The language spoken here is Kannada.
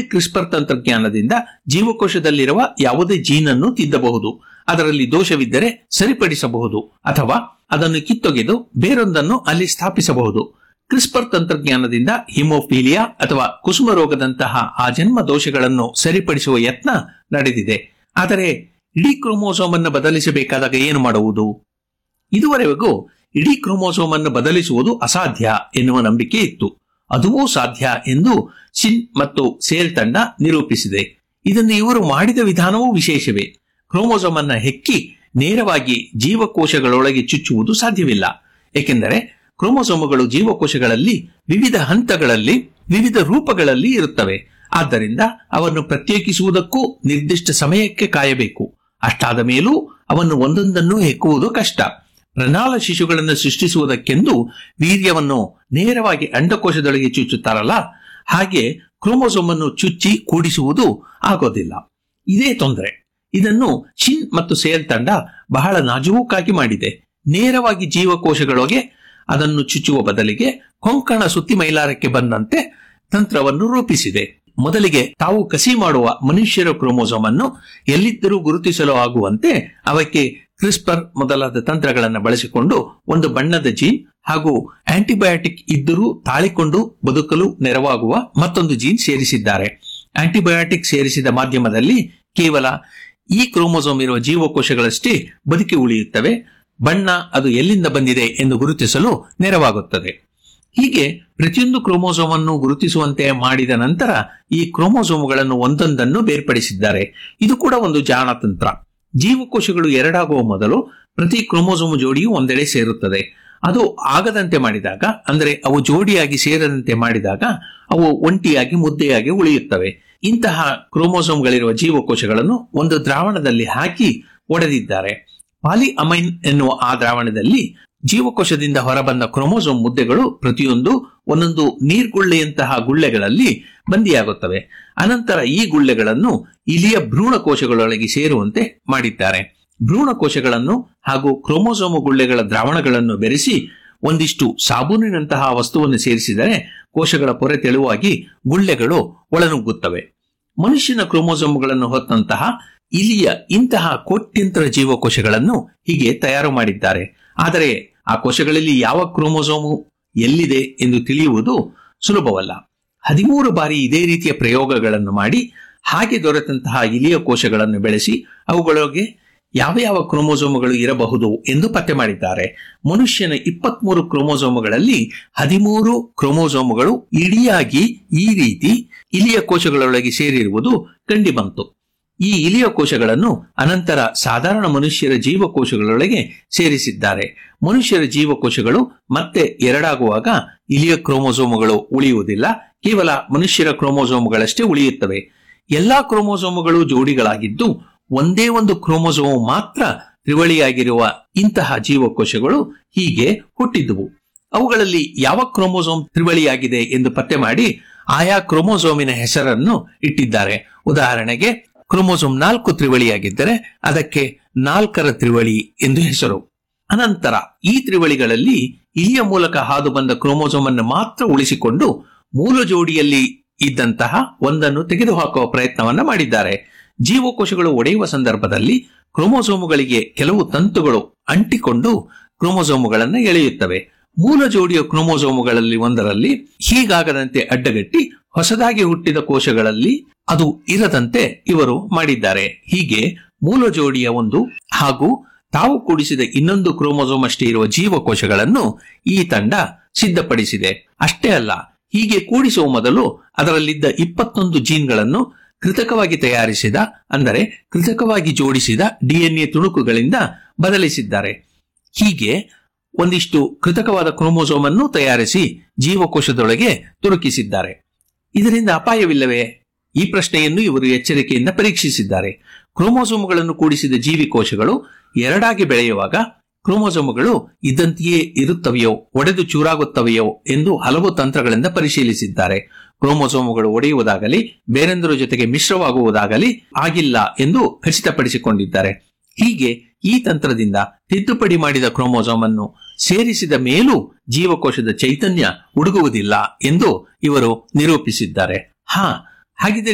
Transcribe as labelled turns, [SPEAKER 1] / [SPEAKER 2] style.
[SPEAKER 1] ಕ್ರಿಸ್ಪರ್ ತಂತ್ರಜ್ಞಾನದಿಂದ ಜೀವಕೋಶದಲ್ಲಿರುವ ಯಾವುದೇ ಜೀನ್ ಅನ್ನು ತಿದ್ದಬಹುದು, ಅದರಲ್ಲಿ ದೋಷವಿದ್ದರೆ ಸರಿಪಡಿಸಬಹುದು ಅಥವಾ ಅದನ್ನು ಕಿತ್ತೊಗೆದು ಬೇರೊಂದನ್ನು ಅಲ್ಲಿ ಸ್ಥಾಪಿಸಬಹುದು. ಕ್ರಿಸ್ಪರ್ ತಂತ್ರಜ್ಞಾನದಿಂದ ಹಿಮೋಫೀಲಿಯಾ ಅಥವಾ ಕುಸುಮ ರೋಗದಂತಹ ಆಜನ್ಮ ದೋಷಗಳನ್ನು ಸರಿಪಡಿಸುವ ಯತ್ನ ನಡೆದಿದೆ. ಆದರೆ ಇಡೀ ಕ್ರೋಮೋಸೋಮ್ ಅನ್ನು ಬದಲಿಸಬೇಕಾದಾಗ ಏನು ಮಾಡುವುದು? ಇದುವರೆಗೂ ಇಡೀ ಕ್ರೋಮೋಸೋಮ್ ಅನ್ನು ಬದಲಿಸುವುದು ಅಸಾಧ್ಯ ಎನ್ನುವ ನಂಬಿಕೆ ಇತ್ತು. ಅದೂ ಸಾಧ್ಯ ಎಂದು ಶಿನ್ ಮತ್ತು ಸೇಲ್ ತಂಡ ನಿರೂಪಿಸಿದೆ. ಇದನ್ನು ಇವರು ಮಾಡಿದ ವಿಧಾನವೂ ವಿಶೇಷವೇ. ಕ್ರೋಮೋಸೋಮ್ ಅನ್ನು ಹೆಕ್ಕಿ ನೇರವಾಗಿ ಜೀವಕೋಶಗಳೊಳಗೆ ಚುಚ್ಚುವುದು ಸಾಧ್ಯವಿಲ್ಲ. ಏಕೆಂದರೆ ಕ್ರೋಮೋಸೋಮ್ಗಳು ಜೀವಕೋಶಗಳಲ್ಲಿ ವಿವಿಧ ಹಂತಗಳಲ್ಲಿ ವಿವಿಧ ರೂಪಗಳಲ್ಲಿ ಇರುತ್ತವೆ. ಆದ್ದರಿಂದ ಅವನ್ನು ಪ್ರತ್ಯೇಕಿಸುವುದಕ್ಕೂ ನಿರ್ದಿಷ್ಟ ಸಮಯಕ್ಕೆ ಕಾಯಬೇಕು. ಅಷ್ಟಾದ ಮೇಲೂ ಅವನ್ನು ಒಂದೊಂದನ್ನು ಹೆಕ್ಕುವುದು ಕಷ್ಟ. ಪ್ರಣಾಳ ಶಿಶುಗಳನ್ನು ಸೃಷ್ಟಿಸುವುದಕ್ಕೆಂದು ವೀರ್ಯವನ್ನು ನೇರವಾಗಿ ಅಂಡಕೋಶದೊಳಗೆ ಚುಚ್ಚುತ್ತಾರಲ್ಲ, ಹಾಗೆ ಕ್ರೋಮೋಸೋಮ್ ಅನ್ನು ಚುಚ್ಚಿ ಕೂಡಿಸುವುದು ಆಗೋದಿಲ್ಲ. ಇದೇ ತೊಂದರೆ. ಇದನ್ನು ಶಿನ್ ಮತ್ತು ಸೇಲ್ ತಂಡ ಬಹಳ ನಾಜೂಕಾಗಿ ಮಾಡಿದೆ. ನೇರವಾಗಿ ಜೀವಕೋಶಗಳೊಳಗೆ ಅದನ್ನು ಚುಚ್ಚುವ ಬದಲಿಗೆ ಕೊಂಕಣ ಸುತ್ತಿ ಮೈಲಾರಕ್ಕೆ ಬಂದಂತೆ ತಂತ್ರವನ್ನು ರೂಪಿಸಿದೆ. ಮೊದಲಿಗೆ ತಾವು ಕಸಿ ಮಾಡುವ ಮನುಷ್ಯರ ಕ್ರೋಮೋಸೋಮ್ ಅನ್ನು ಎಲ್ಲಿದ್ದರೂ ಗುರುತಿಸಲು ಆಗುವಂತೆ ಅವಕ್ಕೆ ಕ್ರಿಸ್ಪರ್ ಮೊದಲಾದ ತಂತ್ರಗಳನ್ನು ಬಳಸಿಕೊಂಡು ಒಂದು ಬಣ್ಣದ ಜೀನ್ ಹಾಗೂ ಆಂಟಿಬಯೋಟಿಕ್ ಇದ್ದರೂ ತಾಳಿಕೊಂಡು ಬದುಕಲು ನೆರವಾಗುವ ಮತ್ತೊಂದು ಜೀನ್ ಸೇರಿಸಿದ್ದಾರೆ. ಆಂಟಿಬಯೋಟಿಕ್ ಸೇರಿಸಿದ ಮಾಧ್ಯಮದಲ್ಲಿ ಕೇವಲ ಈ ಕ್ರೋಮೋಸೋಮ್ ಇರುವ ಜೀವಕೋಶಗಳಷ್ಟೇ ಬದುಕಿ ಉಳಿಯುತ್ತವೆ. ಬಣ್ಣ ಅದು ಎಲ್ಲಿಂದ ಬಂದಿದೆ ಎಂದು ಗುರುತಿಸಲು ನೆರವಾಗುತ್ತದೆ. ಹೀಗೆ ಪ್ರತಿಯೊಂದು ಕ್ರೋಮೋಸೋಮ್ ಅನ್ನು ಗುರುತಿಸುವಂತೆ ಮಾಡಿದ ನಂತರ ಈ ಕ್ರೋಮೋಸೋಮ್ಗಳನ್ನು ಒಂದೊಂದನ್ನು ಬೇರ್ಪಡಿಸಿದ್ದಾರೆ. ಇದು ಕೂಡ ಒಂದು ಜಾಣ ತಂತ್ರ. ಜೀವಕೋಶಗಳು ಎರಡಾಗುವ ಮೊದಲು ಪ್ರತಿ ಕ್ರೋಮೋಸೋಮ್ ಜೋಡಿಯು ಒಂದೆಡೆ ಸೇರುತ್ತದೆ. ಅದು ಆಗದಂತೆ ಮಾಡಿದಾಗ, ಅಂದರೆ ಅವು ಜೋಡಿಯಾಗಿ ಸೇರದಂತೆ ಮಾಡಿದಾಗ ಅವು ಒಂಟಿಯಾಗಿ ಮುದ್ದೆಯಾಗಿ ಉಳಿಯುತ್ತವೆ. ಇಂತಹ ಕ್ರೋಮೋಸೋಮ್ಗಳಿರುವ ಜೀವಕೋಶಗಳನ್ನು ಒಂದು ದ್ರಾವಣದಲ್ಲಿ ಹಾಕಿ ಒಡೆದಿದ್ದಾರೆ. ಪಾಲಿಅಮೈನ್ ಎನ್ನುವ ಆ ದ್ರಾವಣದಲ್ಲಿ ಜೀವಕೋಶದಿಂದ ಹೊರಬಂದ ಕ್ರೋಮೋಸೋಮ್ ಮುದ್ದೆಗಳು ಪ್ರತಿಯೊಂದು ಒಂದೊಂದು ನೀರ್ಗುಳ್ಳೆಯಂತಹ ಗುಳ್ಳೆಗಳಲ್ಲಿ ಬಂದಿಯಾಗುತ್ತವೆ. ಅನಂತರ ಈ ಗುಳ್ಳೆಗಳನ್ನು ಇಲಿಯ ಭ್ರೂಣಕೋಶಗಳೊಳಗೆ ಸೇರುವಂತೆ ಮಾಡಿದ್ದಾರೆ. ಭ್ರೂಣಕೋಶಗಳನ್ನು ಹಾಗೂ ಕ್ರೋಮೋಸೋಮ್ ಗುಳ್ಳೆಗಳ ದ್ರಾವಣಗಳನ್ನು ಬೆರೆಸಿ ಒಂದಿಷ್ಟು ಸಾಬೂನಿನಂತಹ ವಸ್ತುವನ್ನು ಸೇರಿಸಿದರೆ ಕೋಶಗಳ ಪೊರೆ ತೆಳುವಾಗಿ ಗುಳ್ಳೆಗಳು ಒಳನುಗ್ಗುತ್ತವೆ. ಮನುಷ್ಯನ ಕ್ರೋಮೋಸೋಮ್ಗಳನ್ನು ಹೊತ್ತಂತಹ ಇಲಿಯ ಇಂತಹ ಕೋಟ್ಯಂತರ ಜೀವಕೋಶಗಳನ್ನು ಹೀಗೆ ತಯಾರು ಮಾಡಿದ್ದಾರೆ. ಆದರೆ ಆ ಕೋಶಗಳಲ್ಲಿ ಯಾವ ಕ್ರೋಮೋಸೋಮು ಎಲ್ಲಿದೆ ಎಂದು ತಿಳಿಯುವುದು ಸುಲಭವಲ್ಲ. 13 ಬಾರಿ ಇದೇ ರೀತಿಯ ಪ್ರಯೋಗಗಳನ್ನು ಮಾಡಿ ಹಾಗೆ ದೊರೆತಂತಹ ಇಲಿಯ ಕೋಶಗಳನ್ನು ಬೆಳೆಸಿ ಅವುಗಳೊಳಗೆ ಯಾವ ಯಾವ ಕ್ರೋಮೋಸೋಮ್ಗಳು ಇರಬಹುದು ಎಂದು ಪತ್ತೆ ಮಾಡಿದ್ದಾರೆ. ಮನುಷ್ಯನ 23 ಕ್ರೋಮೋಸೋಮ್ಗಳಲ್ಲಿ 13 ಕ್ರೋಮೋಸೋಮ್ಗಳು ಇಡಿಯಾಗಿ ಈ ರೀತಿ ಇಲಿಯ ಕೋಶಗಳೊಳಗೆ ಸೇರಿರುವುದು ಕಂಡುಬಂತು. ಈ ಇಲಿಯ ಕೋಶಗಳನ್ನು ಅನಂತರ ಸಾಧಾರಣ ಮನುಷ್ಯರ ಜೀವಕೋಶಗಳೊಳಗೆ ಸೇರಿಸಿದ್ದಾರೆ. ಮನುಷ್ಯರ ಜೀವಕೋಶಗಳು ಮತ್ತೆ ಎರಡಾಗುವಾಗ ಇಲಿಯ ಕ್ರೋಮೋಸೋಮ್ಗಳು ಉಳಿಯುವುದಿಲ್ಲ, ಕೇವಲ ಮನುಷ್ಯರ ಕ್ರೋಮೋಸೋಮ್ಗಳಷ್ಟೇ ಉಳಿಯುತ್ತವೆ. ಎಲ್ಲಾ ಕ್ರೋಮೋಸೋಮ್ಗಳು ಜೋಡಿಗಳಾಗಿದ್ದು ಒಂದೇ ಒಂದು ಕ್ರೋಮೋಸೋಮ್ ಮಾತ್ರ ತ್ರಿವಳಿಯಾಗಿರುವ ಇಂತಹ ಜೀವಕೋಶಗಳು ಹೀಗೆ ಹುಟ್ಟಿದ್ದುವು. ಅವುಗಳಲ್ಲಿ ಯಾವ ಕ್ರೋಮೋಸೋಮ್ ತ್ರಿವಳಿಯಾಗಿದೆ ಎಂದು ಪತ್ತೆ ಮಾಡಿ ಆಯಾ ಕ್ರೋಮೋಸೋಮಿನ ಹೆಸರನ್ನು ಇಟ್ಟಿದ್ದಾರೆ. ಉದಾಹರಣೆಗೆ ಕ್ರೋಮೋಸೋಮ್ 4 ತ್ರಿವಳಿಯಾಗಿದ್ದರೆ ಅದಕ್ಕೆ 4ರ ತ್ರಿವಳಿ ಎಂದು ಹೆಸರು. ಅನಂತರ ಈ ತ್ರಿವಳಿಗಳಲ್ಲಿ ಇಲಿಯ ಮೂಲಕ ಹಾದು ಬಂದ ಕ್ರೋಮೋಸೋಮ್ ಅನ್ನು ಮಾತ್ರ ಉಳಿಸಿಕೊಂಡು ಮೂಲ ಜೋಡಿಯಲ್ಲಿ ಇದ್ದಂತಹ ಒಂದನ್ನು ತೆಗೆದುಹಾಕುವ ಪ್ರಯತ್ನವನ್ನ ಮಾಡಿದ್ದಾರೆ. ಜೀವಕೋಶಗಳು ಒಡೆಯುವ ಸಂದರ್ಭದಲ್ಲಿ ಕ್ರೋಮೋಸೋಮ್ಗಳಿಗೆ ಕೆಲವು ತಂತುಗಳು ಅಂಟಿಕೊಂಡು ಕ್ರೋಮೋಸೋಮ್ಗಳನ್ನು ಎಳೆಯುತ್ತವೆ. ಮೂಲ ಜೋಡಿಯ ಕ್ರೋಮೋಸೋಮ್ಗಳಲ್ಲಿ ಒಂದರಲ್ಲಿ ಹೀಗಾಗದಂತೆ ಅಡ್ಡಗಟ್ಟಿ ಹೊಸದಾಗಿ ಹುಟ್ಟಿದ ಕೋಶಗಳಲ್ಲಿ ಅದು ಇರದಂತೆ ಇವರು ಮಾಡಿದ್ದಾರೆ. ಹೀಗೆ ಮೂಲ ಜೋಡಿಯ ಒಂದು ಹಾಗೂ ತಾವು ಕೂಡಿಸಿದ ಇನ್ನೊಂದು ಕ್ರೋಮೋಸೋಮ್ ಅಷ್ಟೇ ಇರುವ ಜೀವಕೋಶಗಳನ್ನು ಈ ತಂಡ ಸಿದ್ಧಪಡಿಸಿದೆ. ಅಷ್ಟೇ ಅಲ್ಲ, ಹೀಗೆ ಕೂಡಿಸುವ ಮೊದಲು ಅದರಲ್ಲಿದ್ದ 21 ಜೀನ್ಗಳನ್ನು ಕೃತಕವಾಗಿ ತಯಾರಿಸಿದ, ಅಂದರೆ ಕೃತಕವಾಗಿ ಜೋಡಿಸಿದ ಡಿಎನ್ಎ ತುಣುಕುಗಳಿಂದ ಬದಲಿಸಿದ್ದಾರೆ. ಹೀಗೆ ಒಂದಿಷ್ಟು ಕೃತಕವಾದ ಕ್ರೋಮೋಸೋಮ್ ಅನ್ನು ತಯಾರಿಸಿ ಜೀವಕೋಶದೊಳಗೆ ತುರುಕಿಸಿದ್ದಾರೆ. ಇದರಿಂದ ಅಪಾಯವಿಲ್ಲವೇ? ಈ ಪ್ರಶ್ನೆಯನ್ನು ಇವರು ಎಚ್ಚರಿಕೆಯಿಂದ ಪರೀಕ್ಷಿಸಿದ್ದಾರೆ. ಕ್ರೋಮೋಸೋಮ್ಗಳನ್ನು ಕೂಡಿಸಿದ ಜೀವಿಕೋಶಗಳು ಎರಡಾಗಿ ಬೆಳೆಯುವಾಗ ಕ್ರೋಮೋಸೋಮ್ಗಳು ಇದ್ದಂತೆಯೇ ಇರುತ್ತವೆಯೋ, ಒಡೆದು ಚೂರಾಗುತ್ತವೆಯೋ ಎಂದು ಹಲವು ತಂತ್ರಗಳಿಂದ ಪರಿಶೀಲಿಸಿದ್ದಾರೆ. ಕ್ರೋಮೋಸೋಮ್ಗಳು ಒಡೆಯುವುದಾಗಲಿ ಬೇರೆಂದರ ಜೊತೆಗೆ ಮಿಶ್ರವಾಗುವುದಾಗಲಿ ಆಗಿಲ್ಲ ಎಂದು ಖಚಿತಪಡಿಸಿಕೊಂಡಿದ್ದಾರೆ. ಹೀಗೆ ಈ ತಂತ್ರದಿಂದ ತಿದ್ದುಪಡಿ ಮಾಡಿದ ಕ್ರೋಮೋಸೋಮ್ ಅನ್ನು ಸೇರಿಸಿದ ಮೇಲೂ ಜೀವಕೋಶದ ಚೈತನ್ಯ ಹುಡುಗುವುದಿಲ್ಲ ಎಂದು ಇವರು ನಿರೂಪಿಸಿದ್ದಾರೆ. ಹಾಗಿದ್ದರೆ